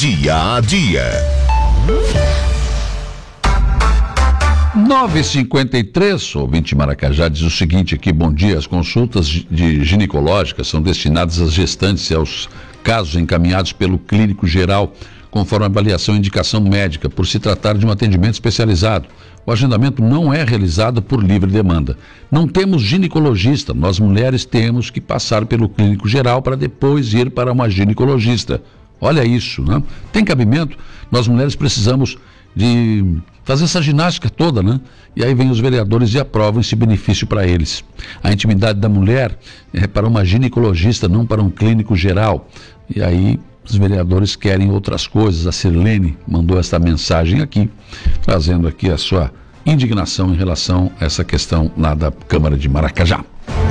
dia a dia. 9h53, ouvinte Maracajá diz o seguinte aqui: bom dia, as consultas ginecológicas são destinadas às gestantes e aos casos encaminhados pelo clínico geral, conforme avaliação e indicação médica, por se tratar de um atendimento especializado. O agendamento não é realizado por livre demanda. Não temos ginecologista, nós mulheres temos que passar pelo clínico geral para depois ir para uma ginecologista. Olha isso, né? Tem cabimento? Nós mulheres precisamos de fazer essa ginástica toda, né? E aí vem os vereadores e aprovam esse benefício para eles. A intimidade da mulher é para uma ginecologista, não para um clínico geral. E aí os vereadores querem outras coisas. A Sirlene mandou esta mensagem aqui, trazendo aqui a sua indignação em relação a essa questão lá da Câmara de Maracajá.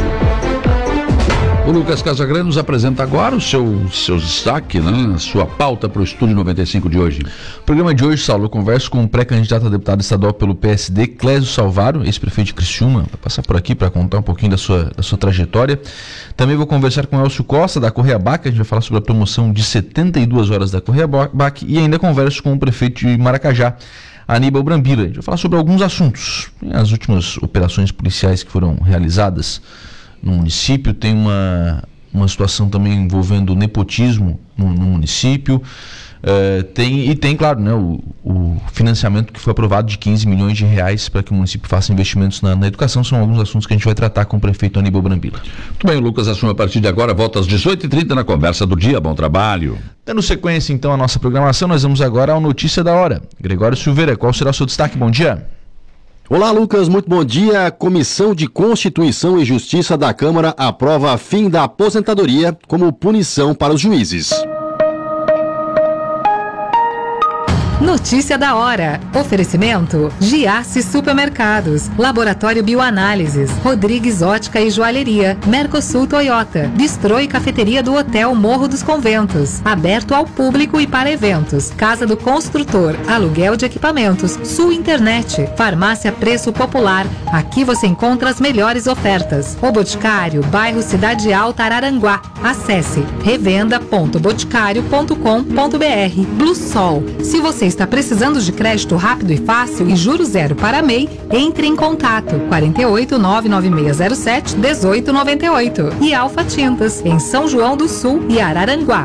O Lucas Casagrande nos apresenta agora o seu destaque, né? A sua pauta para o Estúdio 95 de hoje. O programa de hoje, Saulo, eu converso com o pré-candidato a deputado estadual pelo PSD, Clésio Salvaro, ex-prefeito de Criciúma. Vai passar por aqui para contar um pouquinho da sua trajetória. Também vou conversar com o Elcio Costa, da Correia-Bac. A gente vai falar sobre a promoção de 72 horas da Correia-Bac. E ainda converso com o prefeito de Maracajá, Aníbal Brambila. A gente vai falar sobre alguns assuntos. As últimas operações policiais que foram realizadas no município, tem uma situação também envolvendo nepotismo no município, tem, claro, né, o financiamento que foi aprovado de 15 milhões de reais para que o município faça investimentos na educação. São alguns assuntos que a gente vai tratar com o prefeito Aníbal Brambila. Muito bem, o Lucas assume a partir de agora, volta às 18h30 na Conversa do Dia. Bom trabalho. Dando sequência então à nossa programação, nós vamos agora ao Notícia da Hora. Gregório Silveira, qual será o seu destaque? Bom dia. Olá, Lucas, muito bom dia. A Comissão de Constituição e Justiça da Câmara aprova fim da aposentadoria como punição para os juízes. Notícia da hora. Oferecimento: Giasse Supermercados, Laboratório Bioanálises, Rodrigues Ótica e Joalheria, Mercosul Toyota, Bistrô e Cafeteria do Hotel Morro dos Conventos, aberto ao público e para eventos, Casa do Construtor, aluguel de equipamentos, Sul Internet, Farmácia Preço Popular. Aqui você encontra as melhores ofertas. O Boticário, bairro Cidade Alta, Araranguá. Acesse revenda.boticário.com.br. Blue Sol. Se você está precisando de crédito rápido e fácil e juros zero para MEI, entre em contato 48 99607 1898 e Alfa Tintas, em São João do Sul e Araranguá.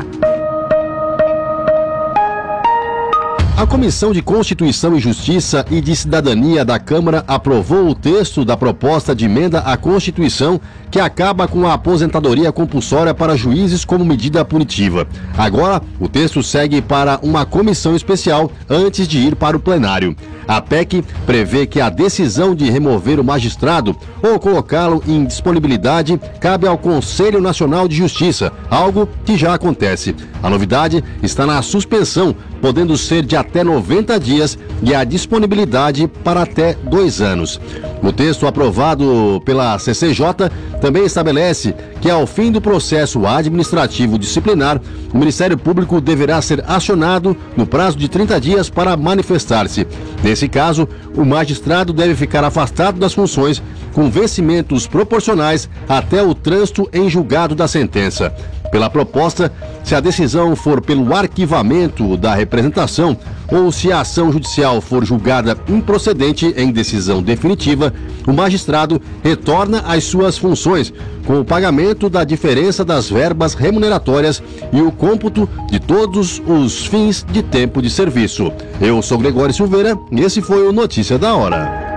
A Comissão de Constituição e Justiça e de Cidadania da Câmara aprovou o texto da proposta de emenda à Constituição que acaba com a aposentadoria compulsória para juízes como medida punitiva. Agora, o texto segue para uma comissão especial antes de ir para o plenário. A PEC prevê que a decisão de remover o magistrado ou colocá-lo em disponibilidade cabe ao Conselho Nacional de Justiça, algo que já acontece. A novidade está na suspensão, podendo ser de até 90 dias e a disponibilidade para até 2 anos. O texto aprovado pela CCJ também estabelece que, ao fim do processo administrativo disciplinar, o Ministério Público deverá ser acionado no prazo de 30 dias para manifestar-se. Nesse caso, o magistrado deve ficar afastado das funções com vencimentos proporcionais até o trânsito em julgado da sentença. Pela proposta, se a decisão for pelo arquivamento da representação ou se a ação judicial for julgada improcedente em decisão definitiva, o magistrado retorna às suas funções com o pagamento da diferença das verbas remuneratórias e o cômputo de todos os fins de tempo de serviço. Eu sou Gregório Silveira e esse foi o Notícia da Hora.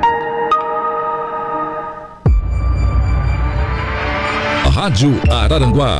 Rádio Araranguá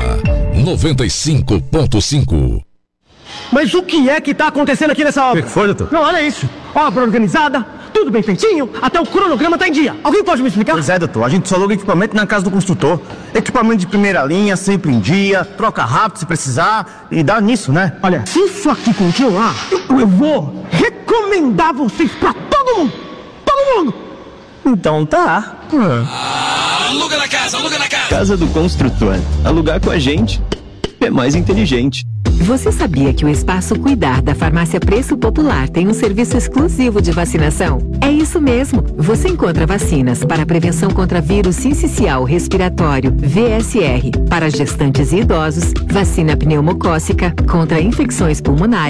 95.5. Mas o que é que tá acontecendo aqui nessa obra? O que foi, doutor? Não, olha isso. Obra organizada, tudo bem feitinho, até o cronograma tá em dia. Alguém pode me explicar? Pois é, doutor. A gente só aluga equipamento na casa do construtor. Equipamento de primeira linha, sempre em dia, troca rápido se precisar e dá nisso, né? Olha, se isso aqui continuar, eu vou recomendar vocês pra todo mundo. Todo mundo. Então tá. Aluga na casa, aluga na casa. Casa do Construtor. Alugar com a gente é mais inteligente. Você sabia que o Espaço Cuidar da Farmácia Preço Popular tem um serviço exclusivo de vacinação? É isso mesmo! Você encontra vacinas para prevenção contra vírus sincicial respiratório, VSR, para gestantes e idosos, vacina pneumocócica, contra infecções pulmonares,